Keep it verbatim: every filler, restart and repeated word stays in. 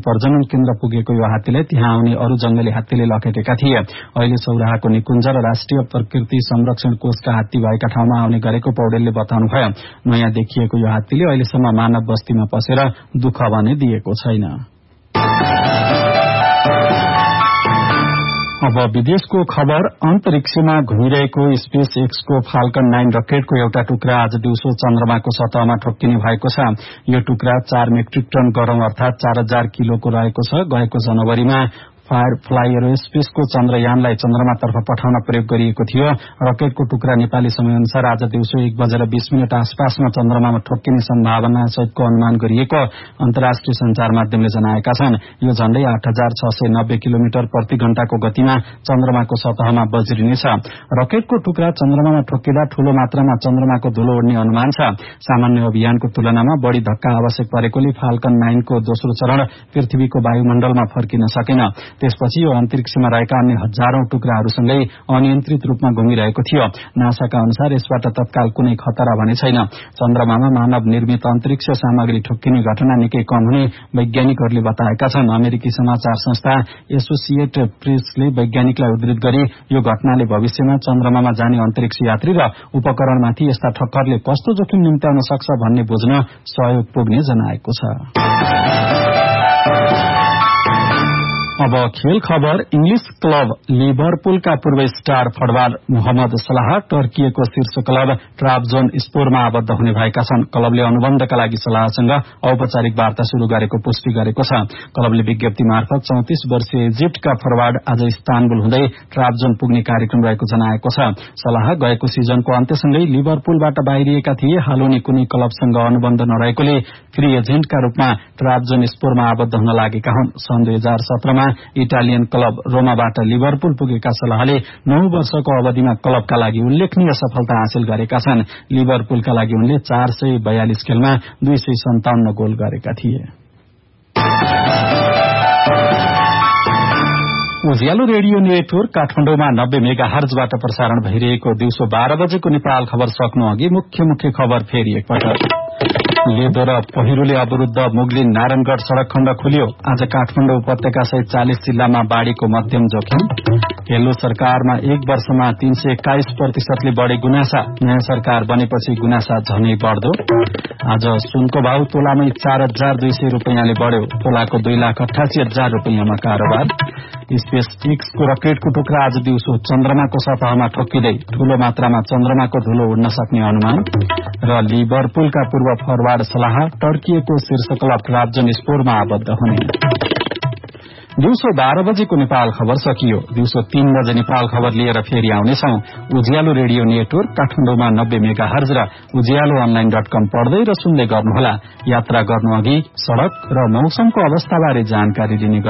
प्रजनन केन्द्र पुगेको यो हात्तीलाई त्यहाँ आउने अरू जंगली हात्तीले लखेटेका थिए। अहिले सौराहाको निकुञ्ज र राष्ट्रिय प्रकृति संरक्षण कोषका हात्ती भएका ठाउँमा आउने गरेको पौडेलले बताउनुभयो। नयाँ देखिएको यो हात्तीले अहिलेसम्म मानव बस्तीमा पसेर दुःख भने दिएको छैन। अब विदेशको खबर। अन्तरिक्षमा घुमिरहेको स्पेस एक्सको फाल्कन नाइन रकेटको एउटा टुक्रा आज दिउँसो चन्द्रमाको सतहमा ठोक्किने भएको छ। यो टुक्रा चार मेट्रिक टन गरौं अर्थात चार हजार किलोको रहेको छ। गएको जनवरीमा फायरफ्लाई एरोस्पेसको चन्द्रयानलाई चन्द्रमातर्फ पठाउन प्रयोग गरिएको थियो। रकेटको टुक्रा नेपाली समय अनुसार आज दिउँसो एक बजेर बीस मिनट आसपासमा चन्द्रमामा ठोक्किने सम्भावना सहितको अनुमान गरिएको अन्तर्राष्ट्रिय संचार माध्यमले जनाएका छन्। यो झण्डै आठ हजार छ सय नब्बे किलोमिटर प्रति घण्टाको गतिमा चन्द्रमाको सतहमा बज्रिनेछ। रकेटको टुक्रा चन्द्रमामा ठोक्किँदा ठूलो मात्रामा चन्द्रमाको धूलो उड्ने अनुमान छ। सामान्य अभियानको तुलनामा बढ़ी धक्का आवश्यक परेकोले फाल्कन नाइन को दोस्रो चरण पृथ्वीको वायुमण्डलमा फर्किन सकेन। त्यसपछि यो अन्तरिक्षमा रहेका अन्य हजारौं टुक्राहरूसँगै अनियन्त्रित रूपमा घुमिरहेको थियो। नासाका अनुसार यसबाट तत्काल कुनै खतरा भने छैन। चन्द्रमामा मानव निर्मित अन्तरिक्ष सामग्री ठोक्किने घटना निकै कम हुने वैज्ञानिकहरूले बताएका छन्। अमेरिकी समाचार संस्था एसोसिएटेड प्रेसले वैज्ञानिकलाई उद्धृत गरी यो घटनाले भविष्यमा चन्द्रमामा जाने अन्तरिक्ष यात्री र उपकरणमाथि यस्ता ठक्करले कस्तो जोखिम निम्त्याउन सक्छ भन्ने बुझ्न सहयोग पुग्ने जनाएको छ। अब खेल खबर। इंग्लिश क्लब लिभरपुलका पूर्व स्टार फुटबलर मोहम्मद सलाह टर्किएको शीर्ष क्लब ट्राब्जोन स्पोरमा आबद्ध हुने भएका छन्। क्लबले अनुबन्धका लागि सलाहसँग औपचारिक वार्ता शुरू गरेको पुष्टि गरेको छ। क्लबले विज्ञप्ति मार्फत चौंतीस वर्षीय इजिप्टका फरवार्ड आज इस्तानबुल हुँदै ट्राब्जोन पुग्ने कार्यक्रम रहेको जनाएको छ। सलाह गएको सिजनको अन्त्यसँगै लिभरपुलबाट बाहिरिएका थिए। हाल उनी कुनै क्लबसँग अनुबन्ध नरहेकोले फ्री एजेन्टका रूपमा ट्राब्जोन स्पोरमा आबद्ध हुन लागेका हुन्। सन् दुई हजार सत्रमा इटालियन क्लब रोमाबाट लिभरपुल पुगेका सलाहले नौ वर्षको अवधिमा क्लबका लागि उल्लेखनीय सफलता हासिल गरेका छन्। लिभरपुलका लागि उनले चार सय बयालिस खेलमा दुई सय सन्ताउन्न गोल गरेका थिए। उज्यालो रेडियो नेटवर्क काठमाडौँमा नब्बे मेगा हर्जबाट प्रसारण भइरहेको दिउँसो बाह्र बजेको नेपाल खबर सक्नु अघि मुख्य मुख्य खबर फेरि एकपटक। लेदो र पहिरोले अवरूद्ध मुगलिन नारायणगढ़ सड़क खण्ड खोलियो। आज काठमाडौँ उपत्यका सहित चालीस जिल्लामा बाढ़ीको मध्यम जोखिम। हेलो सरकारमा एक वर्षमा तीन सय एक्काइस प्रतिशतले बढ़े गुनासा। नयाँ सरकार बनेपछि गुनासा झनै बढ़दो। आज सुनको भाव तोलामै चार हजार दुई सय रूपियाँले बढ़्यो। तोलाको दुई लाख अठासी हजार रूपियाँमा कारोबार। स्पेस एक्सको रकेटको टुक्रा आज दिउँसो चन्द्रमाको सतहमा ठोक्किँदै ठूलो मात्रामा चन्द्रमाको धूलो उड्न सक्ने अनुमान। र लिभरपुलका पूर्व फरवार्ड सलाह टर्किएको शीर्ष क्लब ट्राब्जोन स्पोरमा आबद्ध हुने। दिउँसो बाह्र बजेको नेपाल खबर सकियो। दिउँसो तीन बजे नेपाल खबर लिएर फेरि आउनेछौ। उज्यालो रेडियो नेटवर्क काठमाडौँमा नब्बे मेगा हर्ज र उज्यालो अनलाइन डट कम पढ्दै र सुन्दै गर्नुहोला। यात्रा गर्नु अघि सड़क र मौसमको अवस्थाबारे जानकारी दिने